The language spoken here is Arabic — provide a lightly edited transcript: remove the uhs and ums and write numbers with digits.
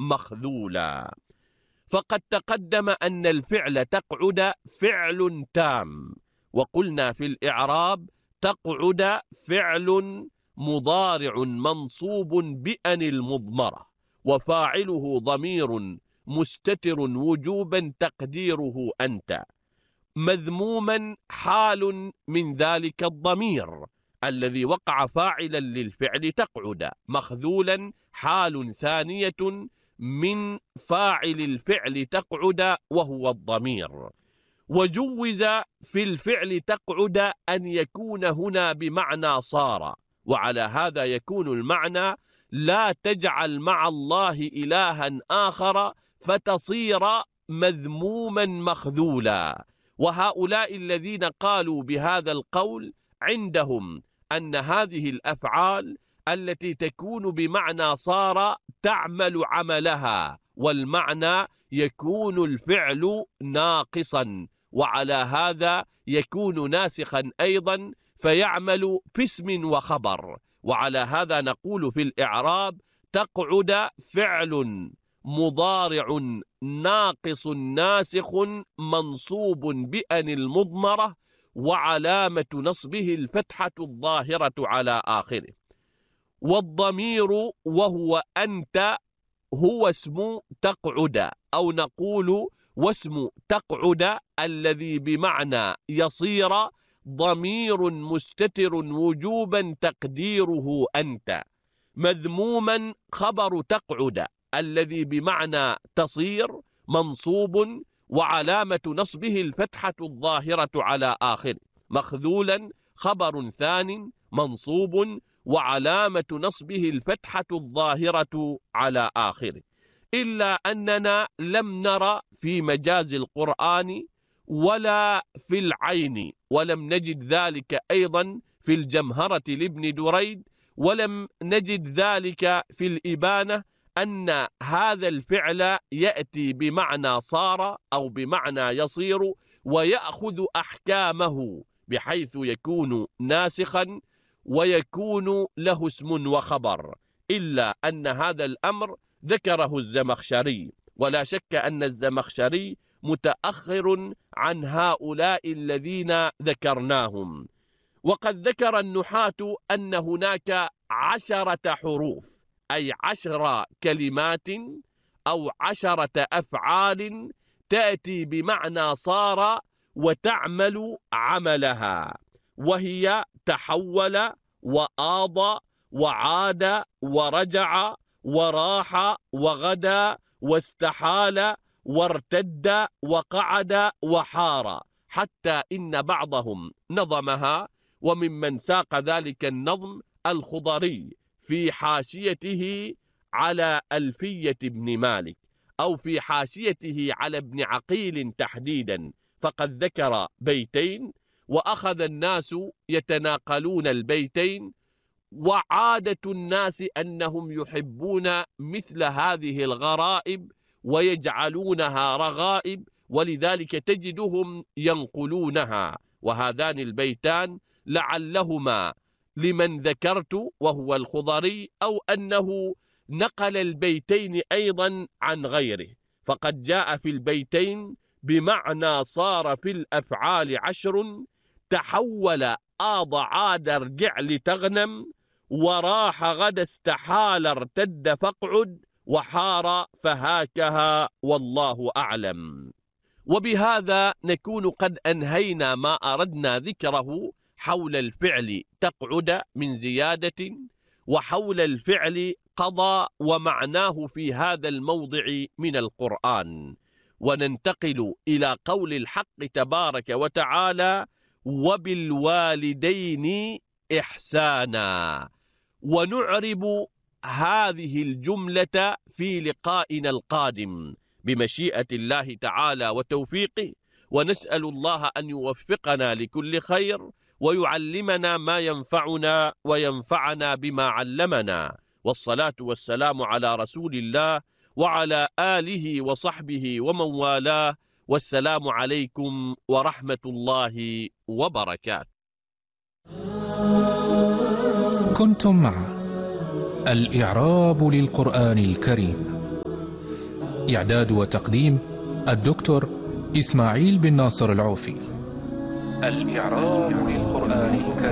مخذولا. فقد تقدم أن الفعل تقعد فعل تام، وقلنا في الإعراب تقعد فعل مضارع منصوب بأن المضمرة، وفاعله ضمير مستتر وجوبا تقديره أنت، مذموما حال من ذلك الضمير الذي وقع فاعلا للفعل تقعد، مخذولا حال ثانية من فاعل الفعل تقعد وهو الضمير. وجوز في الفعل تقعد أن يكون هنا بمعنى صار، وعلى هذا يكون المعنى لا تجعل مع الله إلها آخر فتصير مذموما مخذولا. وهؤلاء الذين قالوا بهذا القول عندهم أن هذه الأفعال التي تكون بمعنى صار تعمل عملها، والمعنى يكون الفعل ناقصا، وعلى هذا يكون ناسخا أيضا فيعمل باسم وخبر. وعلى هذا نقول في الإعراب تقعد فعل مضارع ناقص ناسخ منصوب بأن المضمرة، وعلامة نصبه الفتحة الظاهرة على آخره. والضمير وهو أنت هو اسم تقعد، أو نقول واسم تقعد الذي بمعنى يصير ضمير مستتر وجوبا تقديره أنت، مذموما خبر تقعد الذي بمعنى تصير منصوب وعلامة نصبه الفتحة الظاهرة على آخره، مخذولا خبر ثان منصوب وعلامة نصبه الفتحة الظاهرة على آخره. إلا أننا لم نرى في مجاز القرآن ولا في العين، ولم نجد ذلك أيضا في الجمهرة لابن دريد، ولم نجد ذلك في الإبانة أن هذا الفعل يأتي بمعنى صار أو بمعنى يصير ويأخذ أحكامه بحيث يكون ناسخا ويكون له اسم وخبر، إلا أن هذا الأمر ذكره الزمخشري، ولا شك أن الزمخشري متأخر عن هؤلاء الذين ذكرناهم. وقد ذكر النحاة أن هناك 10 حروف، أي 10 كلمات أو 10 أفعال تأتي بمعنى صار وتعمل عملها، وهي تحول وآض وعاد ورجع وراح وغدا واستحال وارتد وقعد وحار، حتى إن بعضهم نظمها، وممن ساق ذلك النظم الخضري في حاشيته على ألفية ابن مالك، أو في حاشيته على ابن عقيل تحديدا، فقد ذكر بيتين وأخذ الناس يتناقلون البيتين، وعادة الناس أنهم يحبون مثل هذه الغرائب ويجعلونها رغائب، ولذلك تجدهم ينقلونها. وهذان البيتان لعلهما لمن ذكرت وهو الخضري، أو أنه نقل البيتين أيضا عن غيره، فقد جاء في البيتين بمعنى صار في الأفعال 10: تحول آض عاد ارجع لتغنم، وراح غدا استحال ارتد فاقعد، وحار فهاكها والله أعلم. وبهذا نكون قد أنهينا ما أردنا ذكره حول الفعل تقعد من زيادة، وحول الفعل قضى ومعناه في هذا الموضع من القرآن. وننتقل إلى قول الحق تبارك وتعالى: وبالوالدين إحسانا. ونعرب هذه الجملة في لقائنا القادم بمشيئة الله تعالى وتوفيقه، ونسأل الله أن يوفقنا لكل خير ويعلمنا ما ينفعنا وينفعنا بما علمنا. والصلاة والسلام على رسول الله وعلى آله وصحبه ومن والاه، والسلام عليكم ورحمة الله وبركاته. كنتم مع الإعراب للقرآن الكريم إعداد وتقديم الدكتور إسماعيل بن ناصر العوفي. الإعراب للقرآن الكريم.